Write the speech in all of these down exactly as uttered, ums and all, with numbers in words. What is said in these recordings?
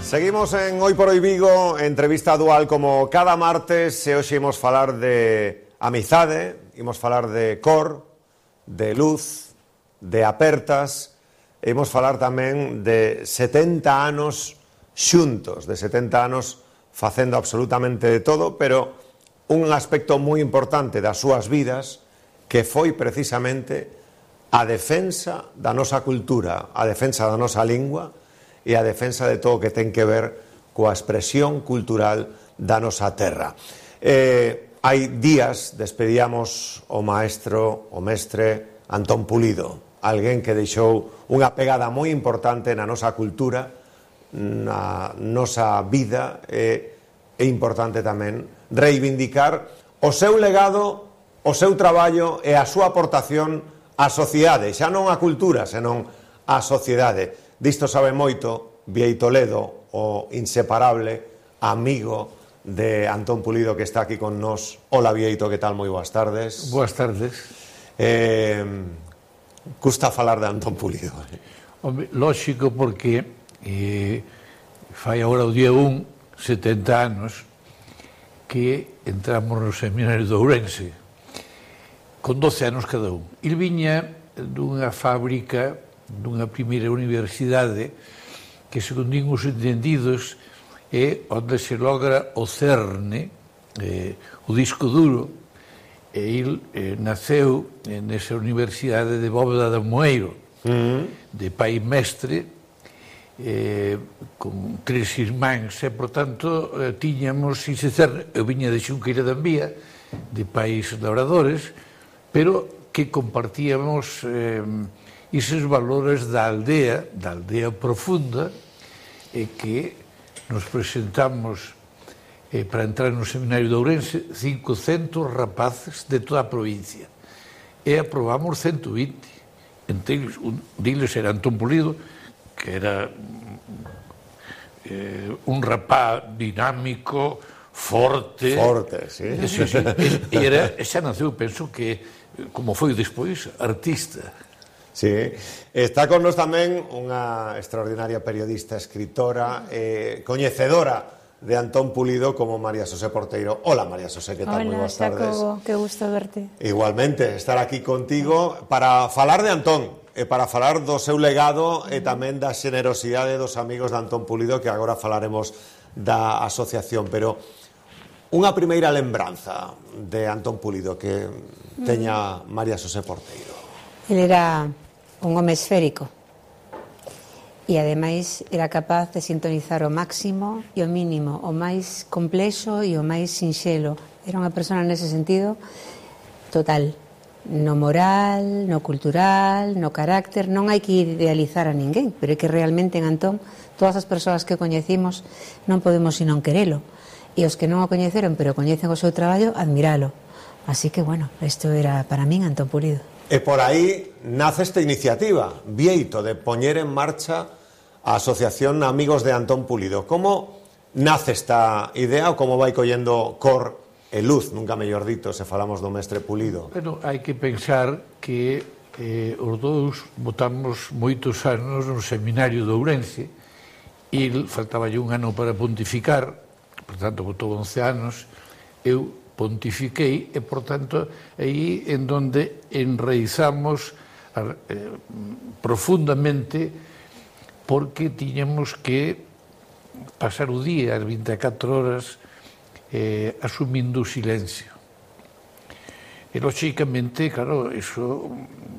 Seguimos en Hoy por Hoy Vigo, entrevista dual como cada martes, e hoxe imos falar de amizade, imos falar de cor, de luz, de apertas, e imos falar tamén de setenta anos xuntos, de setenta anos facendo absolutamente de todo, pero un aspecto moi importante das súas vidas que foi precisamente a defensa da nosa cultura, a defensa da nosa lingua e a defensa de todo o que ten que ver coa expresión cultural da nosa terra. Eh, hai días despedíamos o maestro, o mestre Antón Pulido, alguén que deixou unha pegada moi importante na nosa cultura, na nosa vida, e é importante tamén reivindicar o seu legado, o seu traballo e a súa aportación á sociedade, xa non á cultura, senón á sociedade. Disto sabe moito Bieito Ledo, o inseparable amigo de Antón Pulido, que está aquí con nós. Hola, Bieito, que tal? Moi boas tardes. Boas tardes. Eh, custa falar de Antón Pulido. Hombre, lógico, porque eh, fai agora o día un, setenta anos, que entramos no seminario de Ourense, con doce anos cada un. Il viña dunha fábrica, dunha primeira universidade, que, segundo din os entendidos, é onde se logra o cerne, eh, o disco duro, e il eh, naceu eh, nesa universidade de Bóveda de Moeiro, mm. de pai mestre, eh, con tres irmáns, e, por tanto, eh, tiñamos ese cerne. Eu viña de Xunqueira de Ambía, de pais labradores, pero que compartíamos eh, eses valores da aldea, da aldea profunda, e que nos presentamos eh, para entrar no seminario de Ourense cincocentos rapaces de toda a provincia, e aprobamos ciento vinte. Entre eles, un deles era Antón Pulido, que era eh, un rapaz dinámico, forte. Forte, sí. sí, sí. E era, xa naceu, penso que, como foi despois, artista. Sí, está con nos tamén unha extraordinaria periodista, escritora, eh, coñecedora de Antón Pulido como María Xosé Porteiro. Hola, María Xosé, que tal? Hola, moi boas tardes. Jacobo, que gusto verte. Igualmente, estar aquí contigo para falar de Antón, e para falar do seu legado e tamén da xenerosidade dos amigos de Antón Pulido, que agora falaremos da asociación, pero unha primeira lembranza de Antón Pulido que teña María Xosé Porteiro. Ele era un home esférico e ademais era capaz de sintonizar o máximo e o mínimo, o máis complexo e o máis sinxelo. Era unha persona nese sentido total, no moral, no cultural, no carácter. Non hai que idealizar a ninguén, pero é que realmente en Antón todas as persoas que coñecimos non podemos senón querelo, e os que non o coñeceron pero coñecen o seu traballo, admiralo. Así que, bueno, isto era para min Antón Pulido. E por aí nace esta iniciativa, Bieito, de poñer en marcha a Asociación Amigos de Antón Pulido. Como nace esta idea ou como vai collendo cor e luz, nunca mellor dito, se falamos do mestre Pulido? Bueno, hai que pensar que eh, os dous votamos moitos anos no seminario de Ourense. Il faltaba un ano para pontificar, por tanto, votou once anos, eu pontifiquei, e, por tanto, aí en donde enraizamos eh, profundamente, porque tiñamos que pasar o día, as vinte e catro horas, eh, asumindo o silencio. E, lóxicamente, claro, iso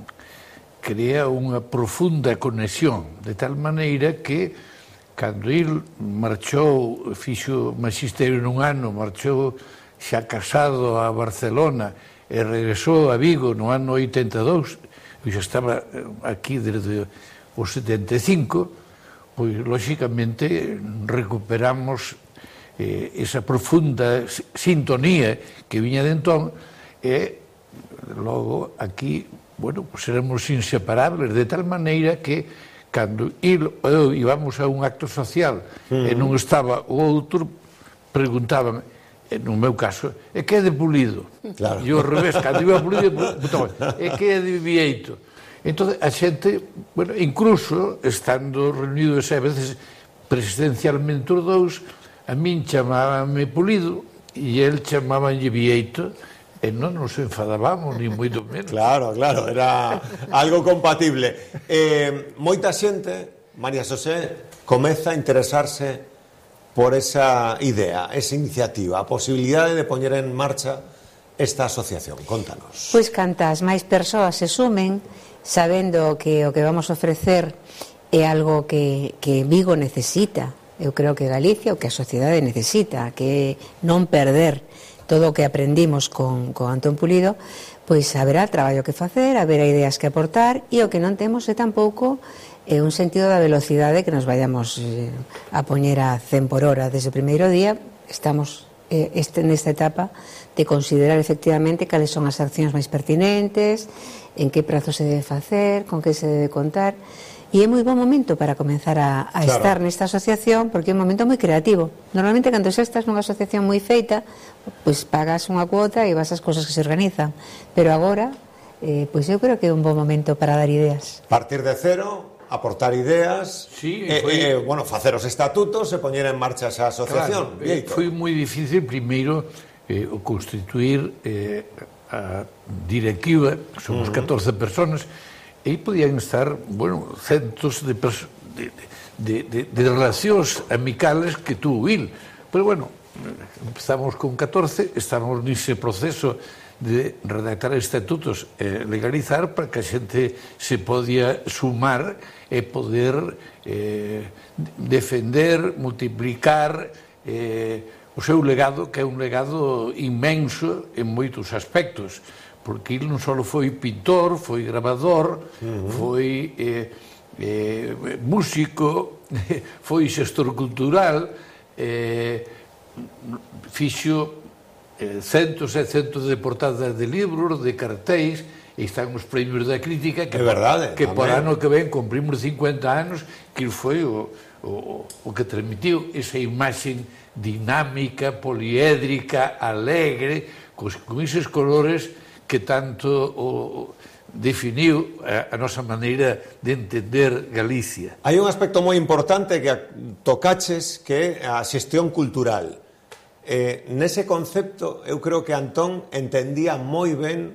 crea unha profunda conexión, de tal maneira que, cando il marchou, fixo magisterio nun ano, marchou xa casado a Barcelona e regresou a Vigo no ano oitenta e dous, e xa estaba aquí desde o setenta e cinco, pois, lóxicamente, recuperamos eh, esa profunda sintonía que viña de entón, e logo aquí, bueno, pues éramos inseparables, de tal maneira que cando il, eu íbamos a un acto social uh-huh. e non estaba o outro, preguntábame, no meu caso, é que é de Pulido. Claro. E ao revés, cando iba a Pulido, é que é de Bieito. Entón, a xente, bueno, incluso, estando reunidos a veces presidencialmente os dous, a min chamábame Pulido e el chamábanlle Vieito, e non nos enfadábamos, ni moito menos. Claro, claro, era algo compatible. Eh, moita xente, María Xosé, comeza a interesarse por esa idea, esa iniciativa, a posibilidade de poñer en marcha esta asociación. Contanos. Pois cantas máis persoas se sumen, sabendo que o que vamos a ofrecer é algo que, que Vigo necesita, eu creo que Galicia, o que a sociedade necesita, que non perder todo o que aprendimos con, con Antón Pulido, pois haberá traballo que facer, haberá ideas que aportar, e o que non temos é tampouco é un sentido da velocidade que nos vayamos eh, a poñer a cen por hora desde o primeiro día. Estamos eh, este, nesta etapa de considerar efectivamente cales son as accións máis pertinentes, en que prazo se debe facer, con que se debe contar, e é moi bom momento para comenzar a, a claro. estar nesta asociación, porque é un momento moi creativo. Normalmente, cando xa estás nunha asociación moi feita, pois pagas unha cuota e vas ás cousas que se organizan, pero agora, eh, pois eu creo que é un bom momento para dar ideas. Partir de cero, aportar ideas, sí, e, foi... e, bueno, facer os estatutos e poñer en marcha esa asociación. Claro, foi moi difícil, primeiro, eh, constituir eh, a directiva, somos catorce personas, e podían estar, bueno, centos de, de, de, de, de relacións amicales que tú il. Pero, bueno, empezamos con catorce, estamos nese proceso de redactar estatutos e legalizar para que a xente se podía sumar e poder eh, defender, multiplicar eh, o seu legado, que é un legado inmenso en moitos aspectos, porque ele non só foi pintor, foi grabador, uh-huh. foi eh, eh, músico, foi xestor cultural, eh, fixo eh, centos e centos de portadas de libros, de cartéis, e están os premios da crítica, que, é verdade, que por ano que ven cumprimos cincuenta anos, que foi o, o, o que transmitiu esa imaxe dinámica, poliédrica, alegre, con, con eses colores que tanto o definiu a, a nosa maneira de entender Galicia. Hai un aspecto moi importante que tocaches, que é a xestión cultural. Eh, nese concepto, eu creo que Antón entendía moi ben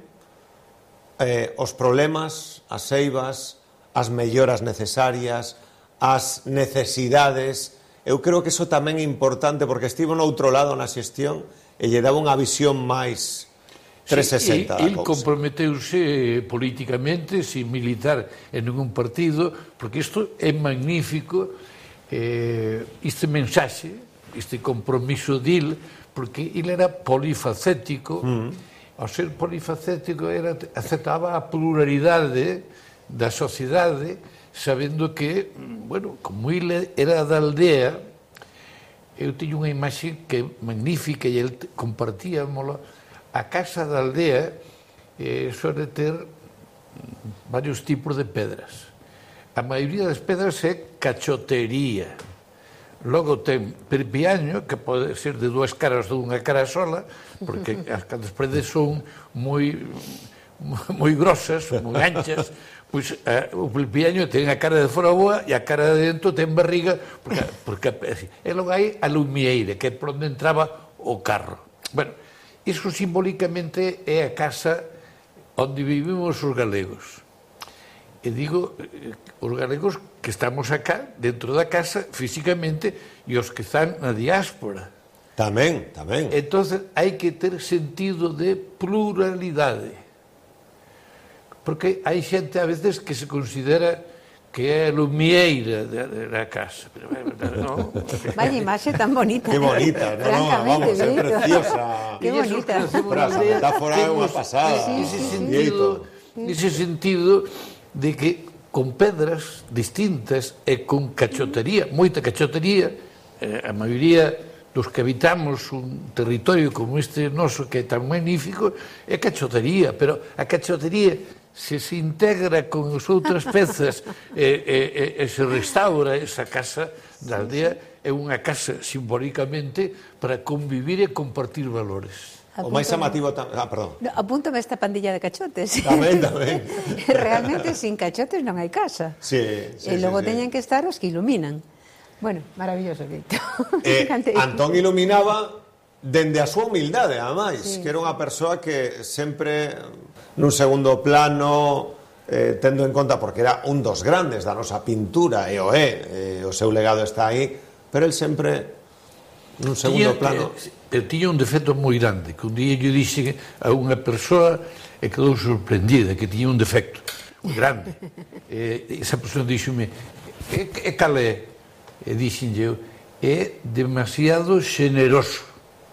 eh, os problemas, as eivas, as melloras necesarias, as necesidades. Eu creo que iso tamén é importante, porque estivo no outro lado na xestión e lle daba unha visión máis trescentos e sesenta. Sí, el comprometeuse políticamente, sin militar en ningún partido, porque isto é magnífico, eh, este mensaxe, este compromiso dil, porque ele era polifacético, mm. ao ser polifacético era, aceptaba a pluralidade da sociedade, sabendo que, bueno, como ele era da aldea, eu teño unha imaxe que é magnífica e ele compartíamosla. A casa da aldea eh, suele ter varios tipos de pedras. A maioría das pedras é cachotería. Logo ten perpiaño, que pode ser de dúas caras ou dunha cara sola, porque as paredes son moi moi grosas, moi anchas, pois eh, o perpiaño ten a cara de fora boa e a cara de dentro ten barriga, porque, porque e logo hai a lumieira, que é por onde entraba o carro. Bueno, iso simbólicamente é a casa onde vivimos os galegos. E digo, os galegos que estamos acá, dentro da casa, físicamente, e os que están na diáspora. Tamén, tamén. Entón, hai que ter sentido de pluralidade. Porque hai xente, a veces, que se considera que é a lumieira da casa. Pero, no. Vaya imaxe tan bonita. Que bonita, no, no, vamos, é preciosa. Que bonita. A metáfora é unha pasada. Ese sentido, ese sentido de que con pedras distintas e con cachotería, moita cachotería, eh, a maioría dos que habitamos un territorio como este noso, que é tan magnífico, é cachotería, pero a cachotería se se integra con as outras pezas e, e, e se restaura esa casa da aldea, é unha casa simbólicamente para convivir e compartir valores. O máis amativo... Ah, perdón. No, apúntame esta pandilla de cachotes. Tamén, tamén. Realmente, sin cachotes non hai casa. Sí, sí, e logo sí, teñen sí. que estar os que iluminan. Bueno, maravilloso, Víctor. Eh, Antón iluminaba dende a súa humildade, ademais, sí, que era unha persoa que sempre nun segundo plano, eh, tendo en conta, porque era un dos grandes da nosa pintura, e o é, eh, o seu legado está aí, pero el sempre nun segundo plano... Eu tiña un defecto moi grande, que un día eu dixe a unha persoa e quedou sorprendida, que tiña un defecto moi grande. E esa persoa dixome, e, e cal é? E dixen eu, é demasiado xeneroso.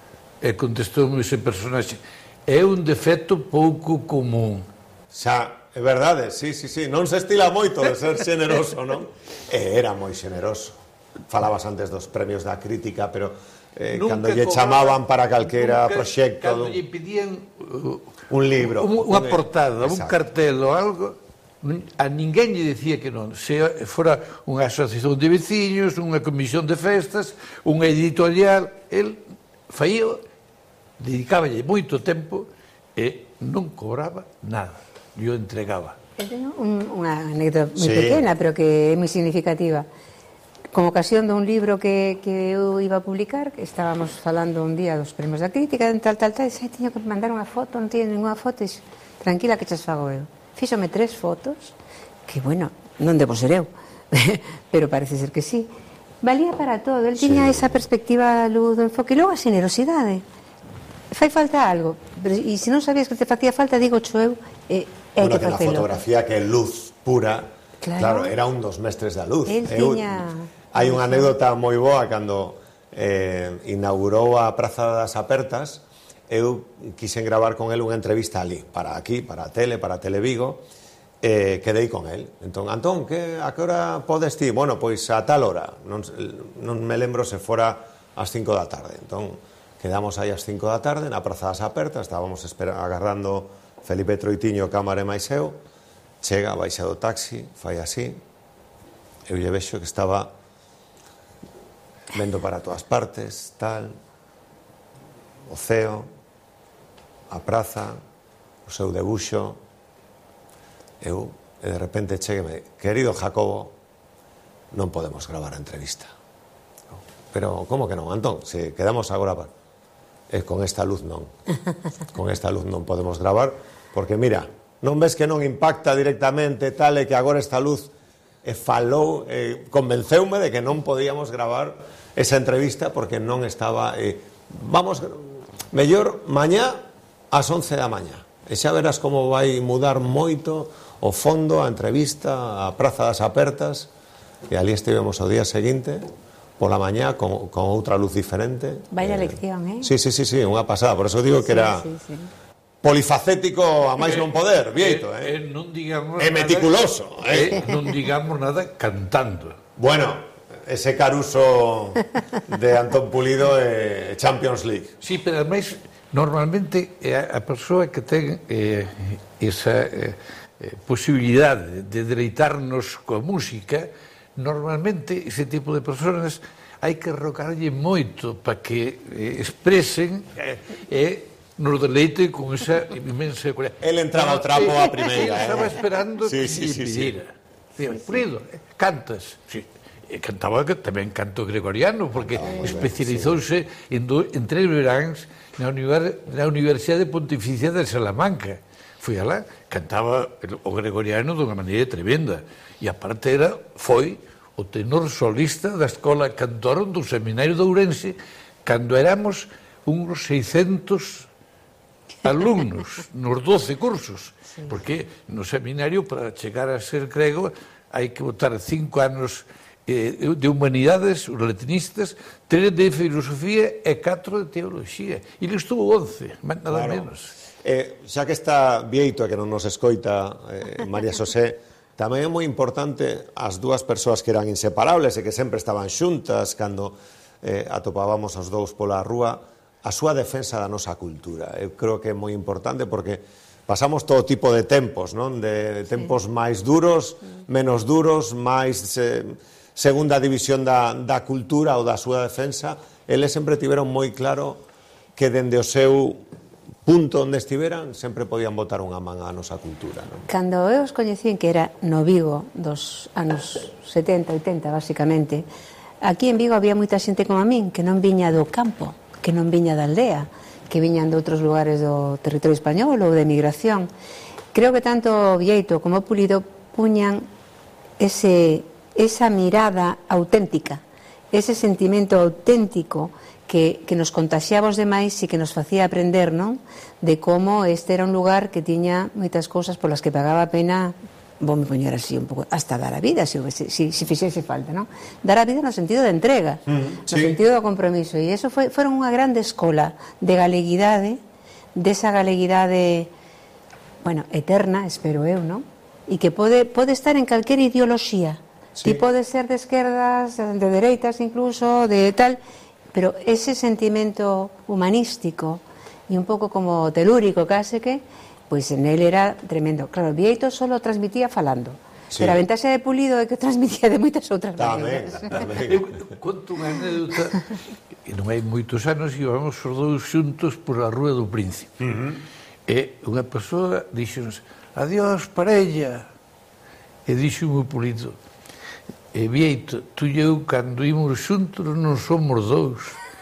E contestou-me ese personaxe, é un defecto pouco común. Xa, é verdade, sí, sí, sí, non se estila moito de ser xeneroso, non? E era moi xeneroso. Falabas antes dos premios da crítica, pero... Eh, cando lle chamaban para calquera nunca, proxecto cando lle pedían uh, un libro, unha portada, un cartel ou algo, a ninguén lle decía que non, se fora unha asociación de veciños, unha comisión de festas, unha editorial, el faía, dedicáballe moito tempo e non cobraba nada, yo entregaba. Eu teño un, unha anécdota moi sí. pequena, pero que é moi significativa. Con ocasión dun libro que, que eu iba a publicar, que estábamos falando un día dos premios da crítica, tal, tal, tal, e disse, teño que mandar unha foto, non teño ninguna foto, e disse, tranquila que chas fago eu. Fíxome tres fotos, que, bueno, non debo ser eu, pero parece ser que sí. Valía para todo, el tiña sí. esa perspectiva, luz do enfoque, e logo a generosidade. Fai falta algo, e se non sabías que te facía falta, digo cho eu, e hai bueno, que facelo. Bueno, que na fotografía que é luz pura, claro, claro, era un dos mestres da luz. El tiña... Hai unha anécdota moi boa cando eh, inaugurou a Praza das Apertas. Eu quixen gravar con el unha entrevista ali, para aquí, para a tele, para Televigo, eh, quedei con el. Entón, Antón, que, a que hora podes ti? Bueno, pois a tal hora, non, non me lembro se fora ás cinco da tarde. Entón, quedamos aí ás cinco da tarde na Praza das Apertas, estábamos espera, agarrando Felipe Troitiño, cámara e máis eu, chega, baixa do taxi, fai así, eu lle vexo que estaba vendo para todas partes, tal, o ceo, a praza, o seu debuxo, eu, e de repente chegueme, querido Jacobo, non podemos gravar a entrevista. Pero, como que non, Antón? Se quedamos agora, e con esta luz non. Con esta luz non podemos gravar, porque, mira, non ves que non impacta directamente, tal, e que agora esta luz e falou, e convenceume de que non podíamos gravar esa entrevista porque non estaba eh, vamos, mellor mañá ás once da mañá e xa verás como vai mudar moito o fondo, a entrevista a Praza das Apertas, e ali estivemos o día seguinte pola mañá con, con outra luz diferente. Vai na lección, eh? Sí, sí, sí, sí, unha pasada, por eso digo que era sí, sí, sí. polifacético a máis non poder, Vieito, eh? eh, eh non digamos é meticuloso, nada, eh? eh? Non digamos nada cantando. Bueno, ese Caruso de Antón Pulido é Champions League. Sí, pero ademais, normalmente a persoa que ten eh, esa eh, posibilidade de deleitarnos coa música, normalmente ese tipo de persoas hai que rocarlle moito para que eh, expresen e eh, nos deleite con esa inmensa... El entraba ao trapo a primeira. Ele estaba esperando sí, que sí, lle sí, pidira. Sí. Pulido, cantas, sí. E cantaba tamén canto gregoriano, porque ah, especializouse sí. en, do, en tres veráns na, univer, na Universidade Pontificia de Salamanca. Foi alá, cantaba o gregoriano dunha maneira tremenda. E aparte era, foi o tenor solista da Escola Cantorum do Seminario de Ourense, cando éramos uns seiscentos alumnos nos doce cursos. Sí. Porque no seminario, para chegar a ser grego, hai que botar cinco anos de humanidades, os latinistas, tres de filosofía e catro de teoloxía. E ele estuvo once, nada claro. menos. Eh, xa que está Vieito, que non nos escoita, eh, María Xosé, tamén é moi importante as dúas persoas que eran inseparables e que sempre estaban xuntas cando eh, atopábamos os dous pola rúa, a súa defensa da nosa cultura. Eu creo que é moi importante porque pasamos todo tipo de tempos, non? De tempos sí. máis duros, menos duros, máis... Eh, segunda división da, da cultura ou da súa defensa, eles sempre tiveron moi claro que dende o seu punto onde estiveran sempre podían botar unha man á nosa cultura, non? Cando eu os coñecín, que era no Vigo dos anos setenta, oitenta, basicamente, aquí en Vigo había moita xente como a min que non viña do campo, que non viña da aldea, que viñan de outros lugares do territorio español ou de migración. Creo que tanto Bieito como Pulido puñan ese, esa mirada auténtica, ese sentimento auténtico que, que nos contaxiaba os demais e que nos facía aprender, non? De como este era un lugar que tiña moitas cousas polas que pagaba a pena, vou me poñer así un pouco, hasta dar a vida, se, se, se fixese falta, non? Dar a vida no sentido de entrega, mm, no sí. sentido do compromiso, e iso foi, foron unha grande escola de galeguidade, desa galeguidade, bueno, eterna, espero eu, non? E que pode, pode estar en calquer ideoloxía, sí. Ti pode ser de esquerdas, de dereitas incluso, de tal... pero ese sentimento humanístico e un pouco como telúrico case que, pois en él era tremendo. Claro, Bieito só lo transmitía falando, sí. Pero a ventaxa de Pulido é que transmitía de moitas outras maneiras. Eu conto unha anécdota, e non hai moitos anos íbamos os dous xuntos por a Rúa do Príncipe, uh-huh. E unha persoa dixonos, adiós parella, e dixo-me o Pulido, e Bieito, tú e eu, cando ímos xuntos, non somos dous.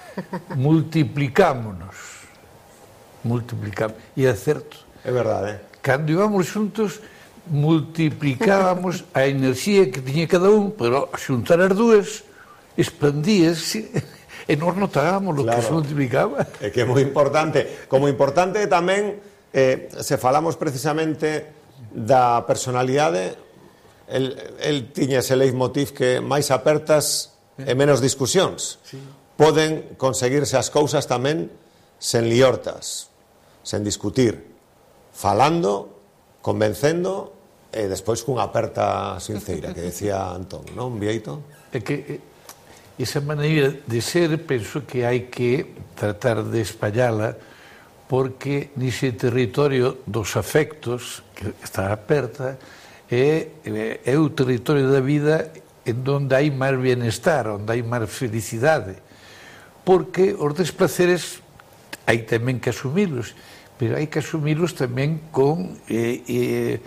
Multiplicámonos. Multiplicámonos. E é certo. É verdade. Cando íbamos xuntos, multiplicábamos a enerxía que tiña cada un, pero a xuntar as dúas, expandíase, e nós notábamos o claro. Que se multiplicaba. É que é moi importante. Como importante tamén, eh, se falamos precisamente da personalidade, El, el tiña ese leitmotiv que máis apertas e menos discusións. Sí. Poden conseguirse as cousas tamén sen liortas, sen discutir, falando, convencendo e despois cunha aperta sinceira, que decía Antón, non, Bieito? É que esa maneira de ser, penso que hai que tratar de espallala, porque nese territorio dos afectos, que está aperta, É, é o territorio da vida en donde hai máis bienestar, onde hai máis felicidade, porque os desplaceres hai tamén que asumilos, pero hai que asumilos tamén con eh, eh,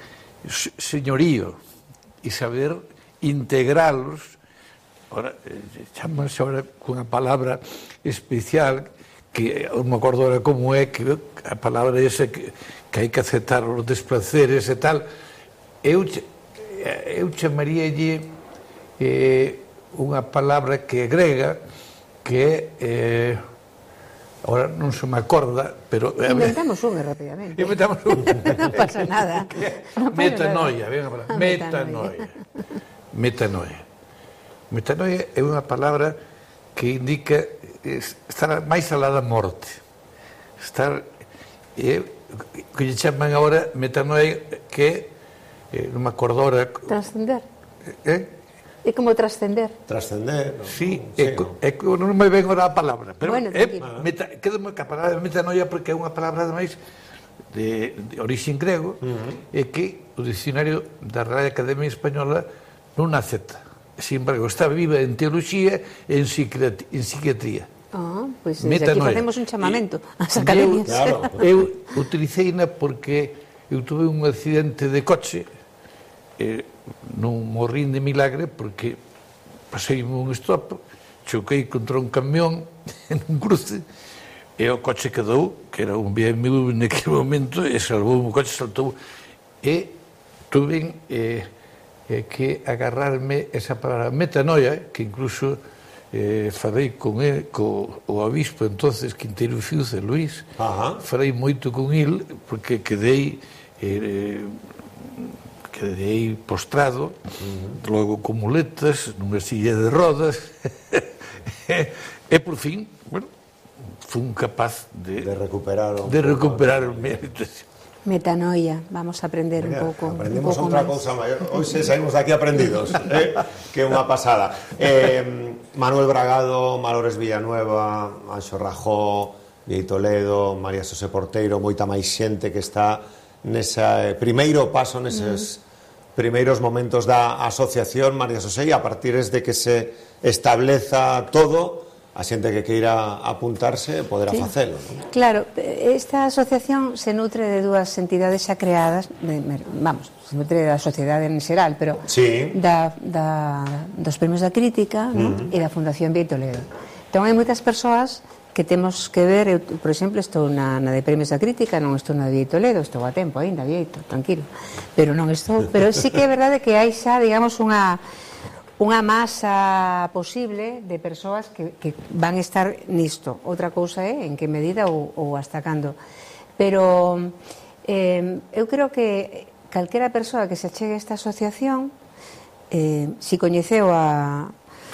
señorío e saber integralos. Ora, chamanse agora cunha palabra especial que non me acordo ahora como é, que a palabra esa que, que hai que aceptar os desplaceres e tal. Eu, eu chamaríalle eh, unha palabra que é grega, que é, eh, ahora non se me acorda, pero... Inventamos unha rapidamente. Inventamos unha. Non pasa nada. No metanoia, ben, metanoia. Metanoia. Metanoia é unha palabra que indica estar máis alá da morte. Estar... Eh, que lle chaman agora metanoia, que é Eh, non me acordo ahora... Trascender. Eh? É como trascender. Trascender, non? Sí, é, no. É, non me ven ahora a palabra, pero bueno, é, meta, quedame que a palabra metanoia porque é unha palabra ademais de, de orixen grego, uh-huh. E que o dicionario da Real Academia Española non acepta. Sin embargo, está viva en teoloxía e en psiquiatría. Ah, pois pues aquí facemos un chamamento ás academias. Eu, claro. Eu utilicei-na porque eu tuve un accidente de coche, eh, non morrín de milagre porque pasei un stop, choquei contra un camión en un cruce e o coche quedou, que era un B M W naquele momento, e salvou o coche, saltou, e tuve eh, eh, que agarrarme esa palabra metanoia, que incluso eh, falei con el, co o obispo entonces Quinteiro Fiuza, Luís. Ajá. Falei moito con el porque quedei eh, quedei postrado, uh-huh. Logo con muletas, nunha silla de rodas, e por fin, bueno, fun capaz de, de recuperar de recuperar o mérito. Metanoia, vamos a aprender Mira, un pouco. Aprendemos un pouco outra máis. cousa maior. Hoxe saímos daqui aprendidos, eh? Que é unha pasada. Eh, Manuel Bragado, Malores Villanueva, Anxo Rajó, Bieito Ledo, María Xosé Porteiro, moita máis xente que está nese primeiro paso, neses mm. primeiros momentos da asociación, María Xosé, e a partir de que se estableza todo, a xente que queira apuntarse poderá sí. facelo, non? Claro, esta asociación se nutre de dúas entidades xa creadas, de, vamos, se nutre da sociedade en xeral, pero sí. da, da, dos premios da crítica, ¿no? Uh-huh. E da Fundación Bieito Ledo. Entón hai moitas persoas que temos que ver, eu, por exemplo, estou na, na de premios da crítica, non estou na de Bieito Ledo, estou a tempo aínda, Bieito, tranquilo, pero non estou, pero sí que é verdade que hai xa, digamos, unha unha masa posible de persoas que, que van estar nisto. Outra cousa é en que medida ou, ou hasta cando. Pero eh, eu creo que calquera persoa que se achegue a esta asociación, eh, si coñeceu a,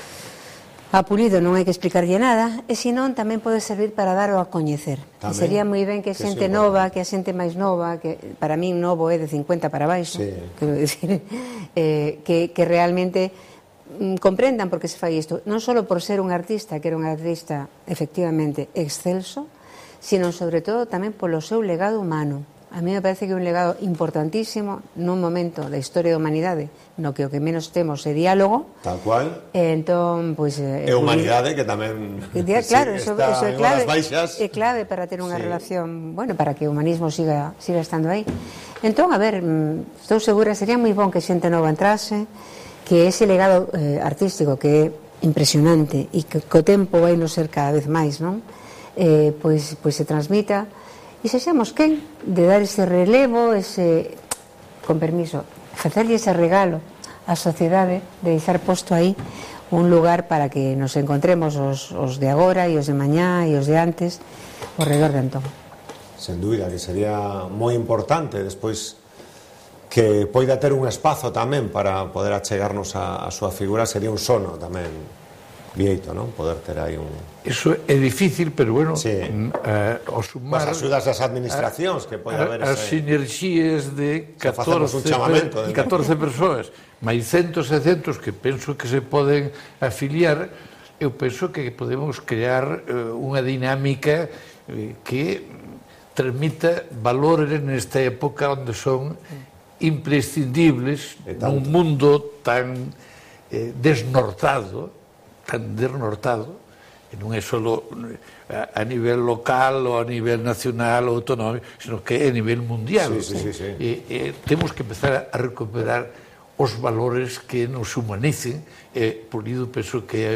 a Pulido non hai que explicarlle nada, e se non tamén pode servir para dar o a coñecer. E sería moi ben que xente nova, que a xente máis nova, que para min novo é de cincuenta para baixo, sí. quero decir, eh, que, que realmente comprendan por que se fai isto, non só por ser un artista, que era un artista efectivamente excelso, sino sobre todo tamén polo seu legado humano. A mí me parece que é un legado importantísimo nun momento da historia da humanidade no que o que menos temos é diálogo. Tal cual. E entón, pois pues, é humanidade que tamén claro, sí, eso, está eso é clave, baixas. É clave para ter unha sí. relación, bueno, para que o humanismo siga siga estando aí. Entón, a ver, estou segura, sería moi bon que xente nova entrase, que ese legado eh, artístico que é impresionante e que co tempo vai non ser cada vez máis, non? Eh, pois, pois se transmita e sexamos quen de dar ese relevo, ese, con permiso, facerlle ese regalo á sociedade de deixar posto aí un lugar para que nos encontremos os, os de agora e os de mañá e os de antes ao redor de Antón. Sen dúbida, que sería moi importante despois que poida ter un espazo tamén para poder achegarnos a, a súa figura. Sería un sono tamén, Bieito, non? Poder ter aí un... Eso é difícil, pero bueno, sí. uh, o sumar... As axudas das administracións, a, que pode haber... As ese... sinerxías de catorce, de... catorce persoas, máis centos e centos que penso que se poden afiliar, eu penso que podemos crear uh, unha dinámica uh, que transmita valores nesta época onde son imprescindibles nun mundo tan eh, desnortado, tan desnortado, e non é só a, a nivel local ou a nivel nacional ou autonómico, sino que é a nivel mundial. Sí, sí, sí, sí. E, e temos que empezar a recuperar os valores que nos humanicen, e por iso penso que é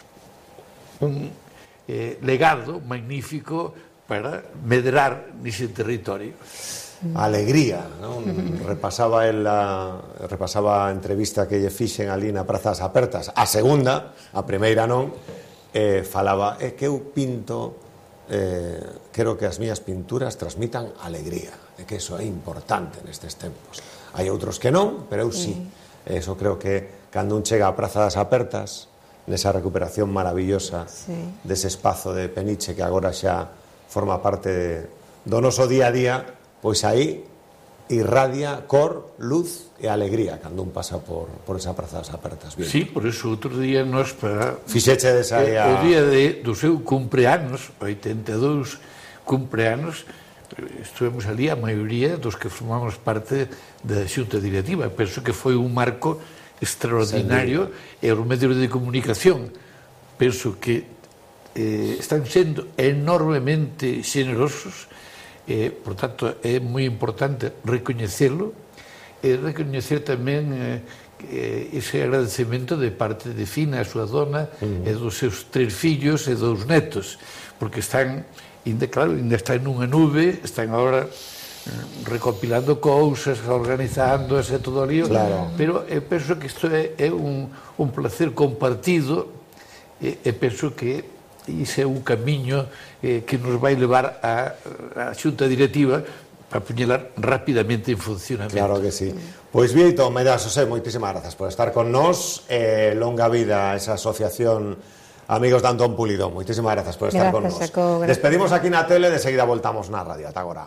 un eh, legado magnífico para medrar nese territorio. Alegría, non? Repasaba el a, repasaba a entrevista que lle fixen ali na Prazas Apertas, a segunda, a primeira non, eh, falaba, é que eu pinto, eh, quero que as miñas pinturas transmitan alegría, e que eso é importante nestes tempos. Hai outros que non, pero eu sí. Eso creo que cando un chega a Prazas Apertas, nesa recuperación maravillosa sí. dese espazo de Peniche que agora xa forma parte de, do noso día a día, pois aí irradia cor, luz e alegría cando un pasa por, por esa Prazas Apertas. Bien. Sí, por eso outro día nos para... Fixeche desa eh, o día de, do seu cumpleanos, oitenta e dous cumpleanos, estuvemos ali a maioría dos que formamos parte da xunta directiva. Penso que foi un marco extraordinario e os medios de comunicación penso que eh, están sendo enormemente xenerosos. Eh, por tanto, é moi importante recoñecelo e recoñecer tamén eh, ese agradecemento de parte de Fina, a súa dona, uh-huh. e dos seus tres fillos e dos netos, porque están, ainda, claro, ainda están nunha nube, están agora eh, recopilando cousas, organizando ese todo o lío, claro. Pero eu penso que isto é, é un, un placer compartido e, e penso que ese é un camiño eh, que nos vai levar a, a xunta directiva para poñela rapidamente en funcionamento. Claro que sí. Pois Bieito, Medás, José, moitísimas grazas por estar con nós. Eh, longa vida a esa asociación Amigos de Antón Pulido. Moitísimas grazas por estar con nós. Despedimos aquí na tele, de seguida voltamos na radio. Ata agora.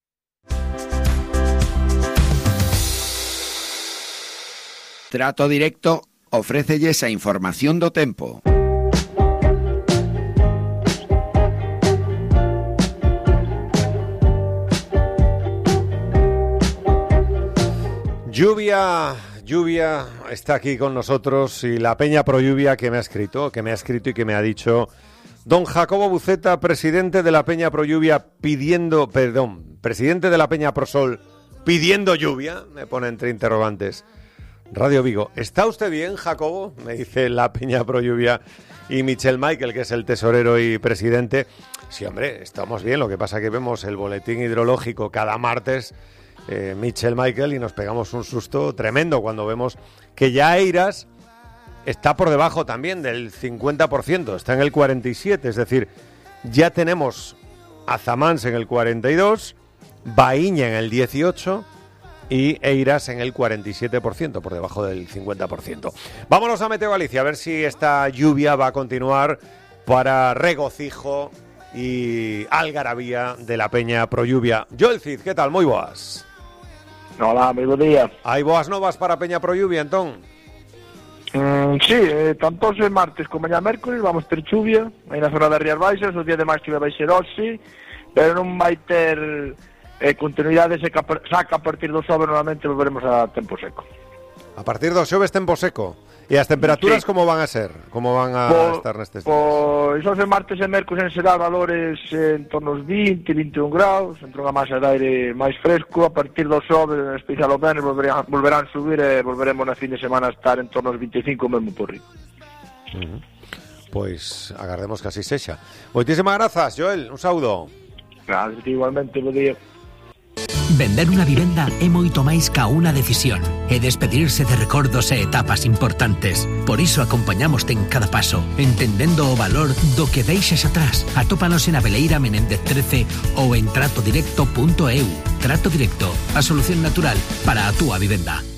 Trato Directo ofrécelles a información do tempo. Lluvia, lluvia está aquí con nosotros y la Peña Pro Lluvia que me ha escrito, que me ha escrito y que me ha dicho Don Jacobo Buceta, presidente de la Peña Pro Lluvia, pidiendo, perdón, presidente de la Peña Pro Sol, pidiendo lluvia, me pone entre interrogantes. Radio Vigo, ¿está usted bien, Jacobo? Me dice la Peña Pro Lluvia y Michel Michael, que es el tesorero y presidente. Sí, hombre, estamos bien, lo que pasa es que vemos el boletín hidrológico cada martes, eh, Michel Michael, y nos pegamos un susto tremendo cuando vemos que ya Eiras está por debajo también del cincuenta por ciento, está en el cuarenta y siete por ciento, es decir, ya tenemos a Zamans en el cuarenta y dos por ciento, Baíña en el dieciocho por ciento y Eiras en el cuarenta y siete por ciento, por debajo del cincuenta por ciento. Vámonos a Meteo Galicia, a ver si esta lluvia va a continuar para regocijo y algarabía de la Peña Pro Lluvia. Joel Cid, ¿qué tal? Moi boas. Hola, moi bo día. Hai boas novas para Peña Pro Lluvia, entón? Mm, sí, eh, tanto o martes como mañá mércoles vamos ter chuvia aí na zona das Rías Baixas, os días de máis chuvia vai ser hoxe, pero non vai ter eh, continuidade, se saca a partir do xoves normalmente volveremos a tempo seco. A partir do xoves tempo seco. E as temperaturas sí. como van a ser? Como van a po, estar nestes días? Pois os martes e mércoles será valores en torno aos vinte, vinte e un graus, entre unha masa de aire máis fresco. A partir do xoves, en especial o venres, volverán, volverán subir e volveremos na fin de semana a estar en torno aos vinte e cinco mesmo por rico. Uh-huh. Pois agardemos que así sexa. Moitísimas grazas, Joel, un saúdo. Gracias, igualmente, bo día. Vender unha vivenda é moito máis ca unha decisión, é despedirse de recordos e etapas importantes. Por iso acompañamoste en cada paso, entendendo o valor do que deixes atrás. Atópanos en Abeleira Menéndez trece ou en trato directo punto eu. Trato Directo, a solución natural para a túa vivenda.